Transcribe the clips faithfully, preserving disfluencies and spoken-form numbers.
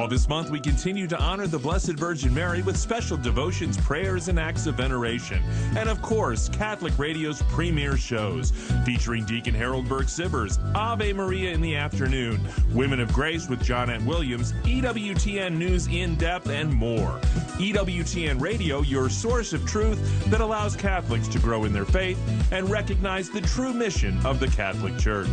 All this month, we continue to honor the Blessed Virgin Mary with special devotions, prayers, and acts of veneration. And of course, Catholic Radio's premier shows, featuring Deacon Harold Burke-Sibbers, Ave Maria in the afternoon, Women of Grace with Johnette Williams, E W T N News in Depth, and more. E W T N Radio, your source of truth that allows Catholics to grow in their faith and recognize the true mission of the Catholic Church.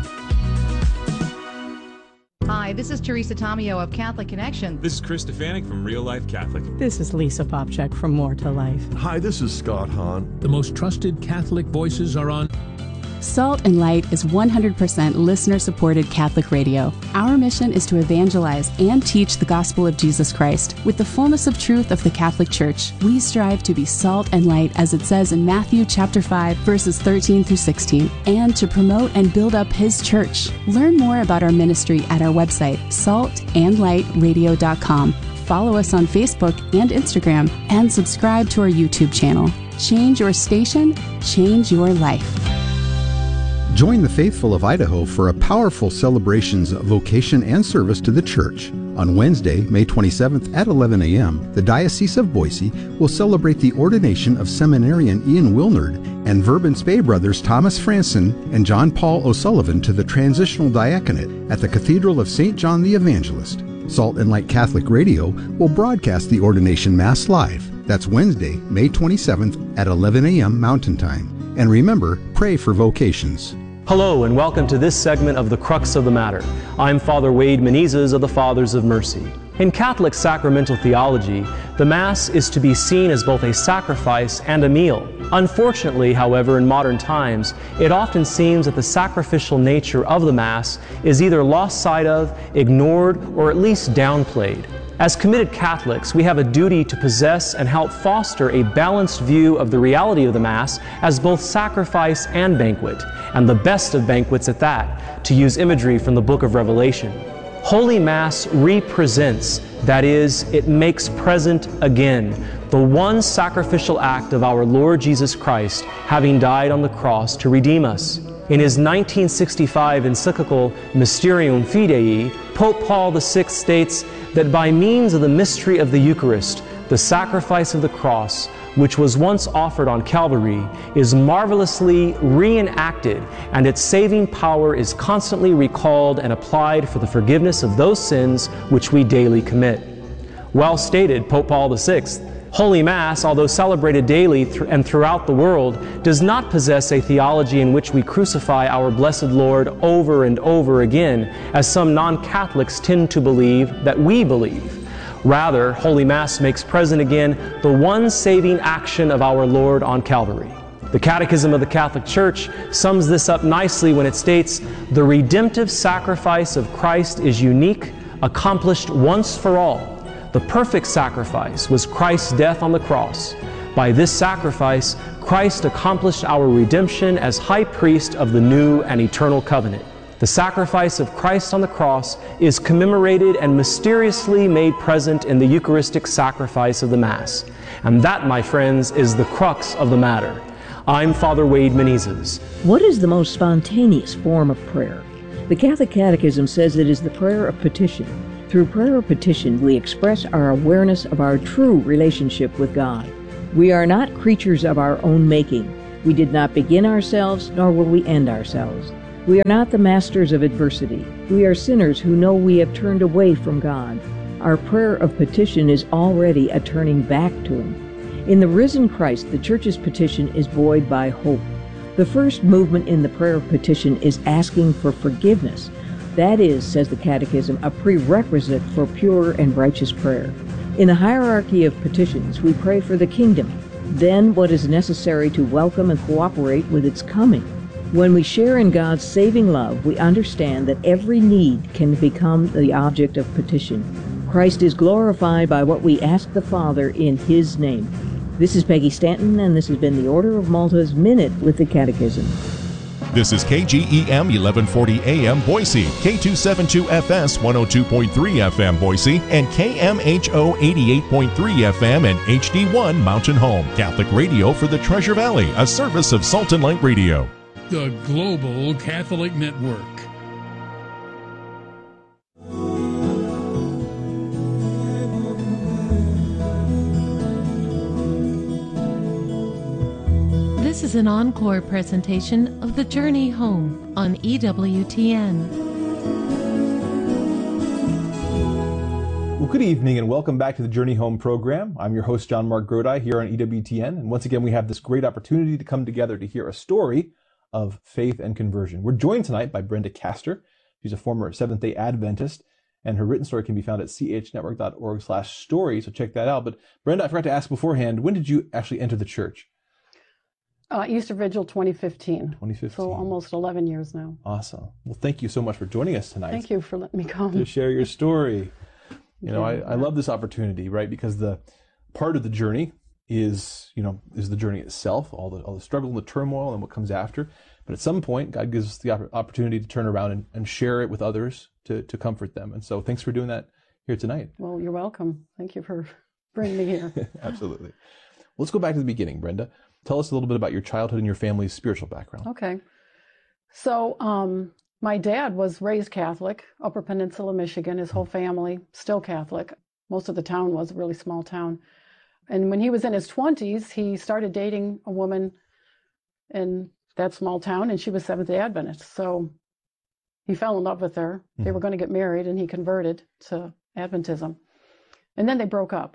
Hi, this is Teresa Tomeo of Catholic Connection. This is Chris Stefanik from Real Life Catholic. This is Lisa Popchak from More to Life. Hi, this is Scott Hahn. The most trusted Catholic voices are on Salt and Light is one hundred percent listener-supported Catholic radio. Our mission is to evangelize and teach the gospel of Jesus Christ. With the fullness of truth of the Catholic Church, we strive to be salt and light, as it says in Matthew chapter five, verses thirteen through sixteen, and to promote and build up His church. Learn more about our ministry at our website, salt and light radio dot com. Follow us on Facebook and Instagram, and subscribe to our YouTube channel. Change your station, change your life. Join the faithful of Idaho for a powerful celebrations of vocation and service to the Church. On Wednesday, May twenty-seventh at eleven a.m., the Diocese of Boise will celebrate the ordination of seminarian Ian Wilnard and Verbance Bay brothers Thomas Franson and John Paul O'Sullivan to the Transitional Diaconate at the Cathedral of Saint John the Evangelist. Salt and Light Catholic Radio will broadcast the ordination Mass live. That's Wednesday, May twenty-seventh at eleven a.m. Mountain Time. And remember, pray for vocations. Hello and welcome to this segment of The Crux of the Matter. I'm Father Wade Menezes of the Fathers of Mercy. In Catholic sacramental theology, the Mass is to be seen as both a sacrifice and a meal. Unfortunately, however, in modern times, it often seems that the sacrificial nature of the Mass is either lost sight of, ignored, or at least downplayed. As committed Catholics, we have a duty to possess and help foster a balanced view of the reality of the Mass as both sacrifice and banquet, and the best of banquets at that, to use imagery from the book of Revelation. Holy Mass represents, that is, it makes present again, the one sacrificial act of our Lord Jesus Christ, having died on the cross to redeem us. In his nineteen sixty-five encyclical Mysterium Fidei, Pope Paul the Sixth states that by means of the mystery of the Eucharist, the sacrifice of the cross, which was once offered on Calvary, is marvelously reenacted, and its saving power is constantly recalled and applied for the forgiveness of those sins which we daily commit. Well stated, Pope Paul the Sixth. Holy Mass, although celebrated daily th- and throughout the world, does not possess a theology in which we crucify our blessed Lord over and over again, as some non-Catholics tend to believe that we believe. Rather, Holy Mass makes present again the one saving action of our Lord on Calvary. The Catechism of the Catholic Church sums this up nicely when it states, "The redemptive sacrifice of Christ is unique, accomplished once for all. The perfect sacrifice was Christ's death on the cross. By this sacrifice, Christ accomplished our redemption as high priest of the new and eternal covenant. The sacrifice of Christ on the cross is commemorated and mysteriously made present in the Eucharistic sacrifice of the Mass. And that, my friends, is the crux of the matter." I'm Father Wade Menezes. What is the most spontaneous form of prayer? The Catholic Catechism says it is the prayer of petition. Through prayer of petition, we express our awareness of our true relationship with God. We are not creatures of our own making. We did not begin ourselves, nor will we end ourselves. We are not the masters of adversity. We are sinners who know we have turned away from God. Our prayer of petition is already a turning back to Him. In the risen Christ, the Church's petition is buoyed by hope. The first movement in the prayer of petition is asking for forgiveness. That is, says the Catechism, a prerequisite for pure and righteous prayer. In the hierarchy of petitions, we pray for the kingdom, then what is necessary to welcome and cooperate with its coming. When we share in God's saving love, we understand that every need can become the object of petition. Christ is glorified by what we ask the Father in His name. This is Peggy Stanton, and this has been the Order of Malta's Minute with the Catechism. This is K G E M eleven forty A M Boise, K two seventy-two F S one oh two point three F M Boise, and K M H O eighty-eight point three F M and H D one Mountain Home. Catholic radio for the Treasure Valley, a service of Salt and Light Radio. The Global Catholic Network. is an encore presentation of The Journey Home on E W T N. Well, good evening and welcome back to the Journey Home program. I'm your host, John Mark Grodi, here on E W T N. And once again, we have this great opportunity to come together to hear a story of faith and conversion. We're joined tonight by Brenda Castor. She's a former Seventh-day Adventist, and her written story can be found at c h network dot org slash story, so check that out. But Brenda, I forgot to ask beforehand, when did you actually enter the church? Uh, Easter Vigil twenty fifteen. twenty fifteen. So almost eleven years now. Awesome. Well, thank you so much for joining us tonight. Thank you for letting me come. To share your story. You know, I, I love this opportunity, right? Because the part of the journey is, you know, is the journey itself, all the all the struggle and the turmoil and what comes after. But at some point, God gives us the opportunity to turn around and, and share it with others to, to comfort them. And so thanks for doing that here tonight. Well, you're welcome. Thank you for bringing me here. Absolutely. Well, let's go back to the beginning, Brenda. Tell us a little bit about your childhood and your family's spiritual background. Okay. So, um, my dad was raised Catholic, Upper Peninsula, Michigan, his whole family, still Catholic. Most of the town was a really small town. And when he was in his twenties, he started dating a woman in that small town, and she was Seventh-day Adventist. So he fell in love with her. They Mm-hmm. were going to get married, and he converted to Adventism. And then they broke up.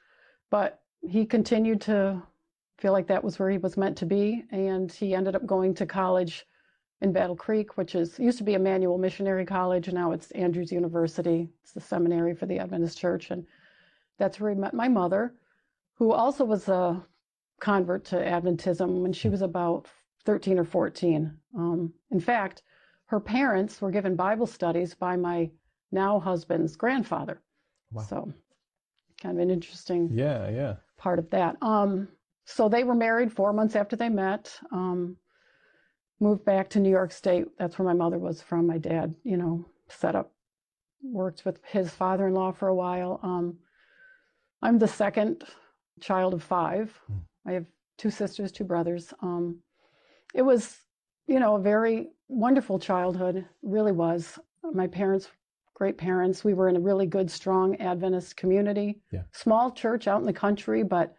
But he continued to feel like that was where he was meant to be, and he ended up going to college in Battle Creek, which is used to be Emmanuel Missionary College, and now it's Andrews University. It's the seminary for the Adventist Church, and that's where he met my mother, who also was a convert to Adventism when she was about thirteen or fourteen. Um, in fact, her parents were given Bible studies by my now husband's grandfather. Wow. So kind of an interesting Yeah, yeah. part of that. Um, so they were married four months after they met. Um, moved back to New York State. That's where my mother was from. My dad, you know, set up, worked with his father-in-law for a while. Um, I'm the second child of five. Mm. I have two sisters, two brothers. Um, it was, you know, a very wonderful childhood, really was. My parents, great parents. We were in a really good, strong Adventist community. Yeah. Small church out in the country, but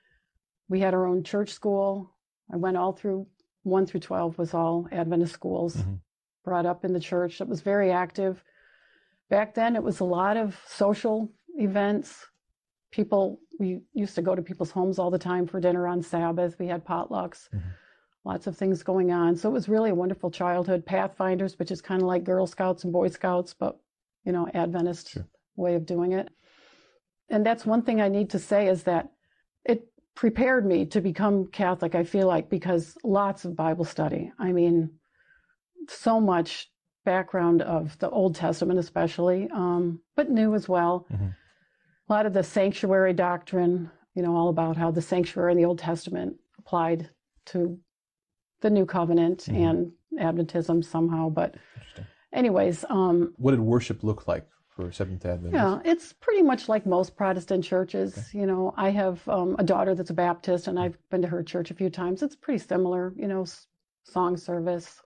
we had our own church school. I went all through one through twelve was all Adventist schools, Mm-hmm. brought up in the church. It was very active. Back then, it was a lot of social events. People, we used to go to people's homes all the time for dinner on Sabbath. We had potlucks, Mm-hmm. lots of things going on. So it was really a wonderful childhood. Pathfinders, which is kind of like Girl Scouts and Boy Scouts, but, you know, Adventist Sure. way of doing it. And that's one thing I need to say is that it prepared me to become Catholic, I feel like, because lots of Bible study. I mean, so much background of the Old Testament especially, um, but new as well. Mm-hmm. A lot of the sanctuary doctrine, you know, all about how the sanctuary in the Old Testament applied to the New Covenant Mm-hmm. and Adventism somehow. But anyways. Um, what did worship look like for Seventh-day Adventists? Yeah, it's pretty much like most Protestant churches. Okay. You know, I have um, a daughter that's a Baptist, and I've been to her church a few times. It's pretty similar, you know, s- song service,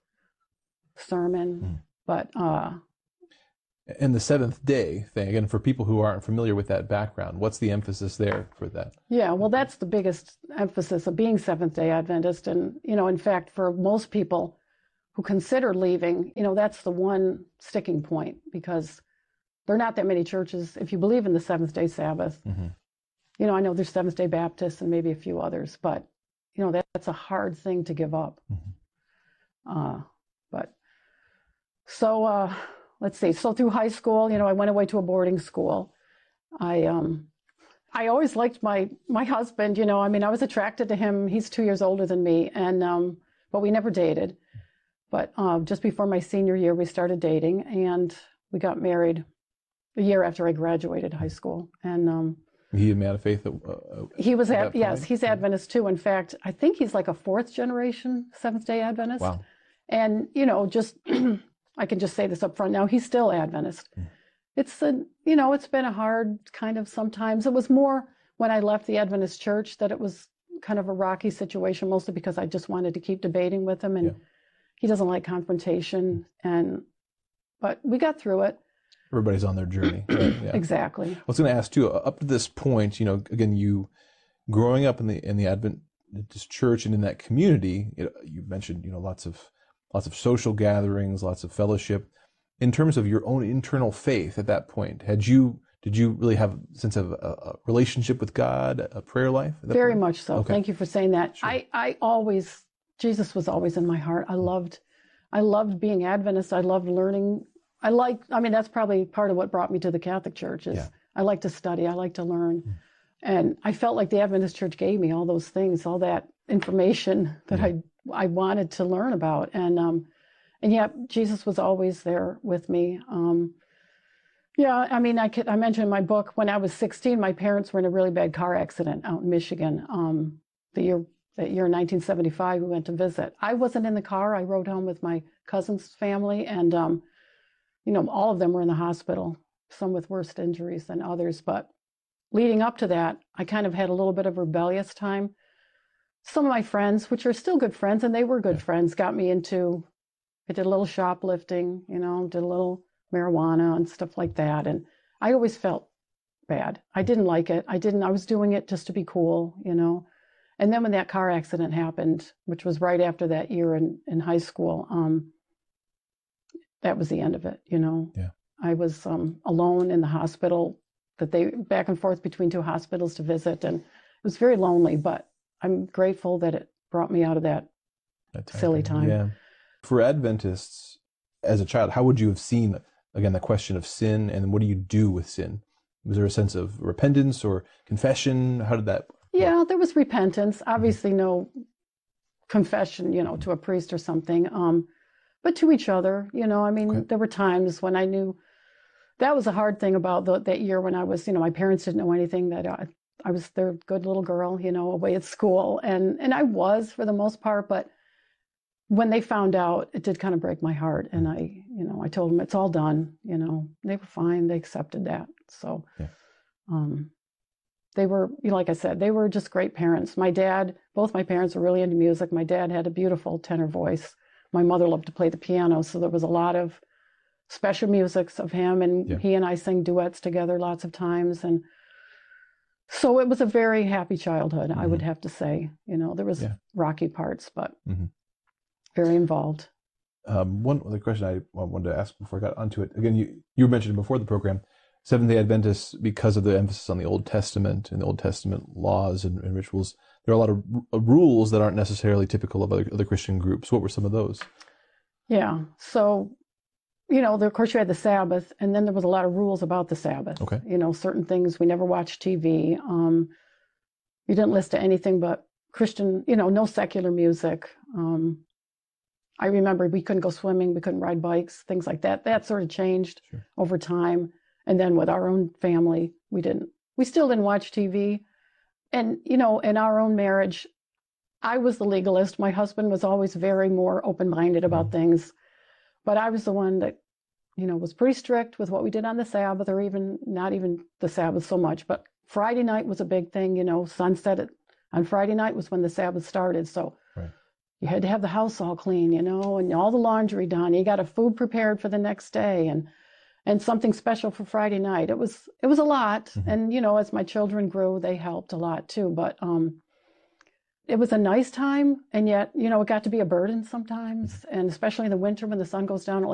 sermon, Mm. but uh, And the seventh day thing, again, for people who aren't familiar with that background, what's the emphasis there for that? yeah, well, that's the biggest emphasis of being Seventh-day Adventist. And, you know, in fact, for most people who consider leaving, you know, that's the one sticking point, because there are not that many churches, if you believe in the Seventh-day Sabbath. Mm-hmm. You know, I know there's Seventh-day Baptists and maybe a few others, but, you know, that, that's a hard thing to give up. Mm-hmm. Uh, but, so, uh, let's see. So through high school, you know, I went away to a boarding school. I, um, I always liked my, my husband, you know, I mean, I was attracted to him. He's two years older than me, and, um, but we never dated. But, uh, just before my senior year, we started dating, and we got married a year after I graduated high school. And, um, He a man of faith? At, uh, he was, at at, that yes, point? he's Adventist too. In fact, I think he's like a fourth generation Seventh-day Adventist. Wow. And, you know, just, I can just say this up front now, he's still Adventist. Mm. It's a, you know, it's been a hard kind of sometimes. It was more when I left the Adventist church that it was kind of a rocky situation, mostly because I just wanted to keep debating with him, and Yeah. he doesn't like confrontation. And, but we got through it. Everybody's on their journey. Right? Yeah. Exactly. I was going to ask too, up to this point, you know, again, you growing up in the in the Advent this church and in that community, you know, you mentioned, you know, lots of lots of social gatherings, lots of fellowship. In terms of your own internal faith at that point, had you did you really have a sense of a, a relationship with God, a prayer life? At that Very point? much so. Okay. Thank you for saying that. Sure. I, I always, Jesus was always in my heart. I loved, I loved being Adventist. I loved learning. I like, I mean, that's probably part of what brought me to the Catholic Church is Yeah. I like to study. I like to learn. Mm. And I felt like the Adventist Church gave me all those things, all that information that Yeah. I, I wanted to learn about. And, um, and yet Jesus was always there with me. Um, Yeah, I mean, I could, I mentioned in my book, when I was sixteen, my parents were in a really bad car accident out in Michigan. Um, the year, that year in nineteen seventy-five, we went to visit. I wasn't in the car. I rode home with my cousin's family, and, um, you know, all of them were in the hospital, some with worse injuries than others. But leading up to that, I kind of had a little bit of rebellious time. Some of my friends, which are still good friends, and they were good Yeah. friends, got me into, I did a little shoplifting, you know, did a little marijuana and stuff like that. And I always felt bad. I didn't like it. I didn't, I was doing it just to be cool, you know. And then when that car accident happened, which was right after that year in, in high school, um, that was the end of it, you know. Yeah. I was um, alone in the hospital, that they, back and forth between two hospitals to visit. And it was very lonely, but I'm grateful that it brought me out of that, That time silly period. time. Yeah. For Adventists, as a child, how would you have seen, again, the question of sin, and what do you do with sin? Was there a sense of repentance or confession? How did that? Yeah, there was repentance. Obviously, no confession, you know, to a priest or something, um, but to each other. You know, I mean, Okay. there were times when I knew that was a hard thing about the, that year when I was, you know, my parents didn't know anything, that I, I was their good little girl, you know, away at school, and and I was for the most part, but when they found out, it did kind of break my heart. And I, you know, I told them it's all done, you know, they were fine. They accepted that. So, Yeah. um, they were, you know, like I said, they were just great parents. My dad, both my parents were really into music. My dad had a beautiful tenor voice. My mother loved to play the piano. So there was a lot of special musics of him, and Yeah. he and I sang duets together lots of times. And so it was a very happy childhood, I would have to say. You know, there was Yeah. rocky parts, but Mhm. very involved. Um, one other question I wanted to ask before I got onto it. Again, you, you mentioned before the program, Seventh-day Adventists, because of the emphasis on the Old Testament and the Old Testament laws and, and rituals, there are a lot of r- rules that aren't necessarily typical of other, other Christian groups. What were some of those? Yeah. So, you know, there, of course, you had the Sabbath, and then there was a lot of rules about the Sabbath. Okay. You know, certain things, we never watched T V. Um, you didn't listen to anything but Christian, you know, no secular music. Um, I remember we couldn't go swimming, we couldn't ride bikes, things like that. That sort of changed Sure. over time. And then with our own family, we didn't, we still didn't watch T V. And, you know, in our own marriage, I was the legalist. My husband was always very more open-minded about things. But I was the one that, you know, was pretty strict with what we did on the Sabbath, or even not even the Sabbath so much. But Friday night was a big thing, you know, sunset at, on Friday night was when the Sabbath started. So Right. you had to have the house all clean, you know, and all the laundry done. You got a food prepared for the next day, and and something special for Friday night. It was it was a lot. Mhm. And, you know, as my children grew, they helped a lot too. But um, it was a nice time, and yet, you know, it got to be a burden sometimes, and especially in the winter when the sun goes down at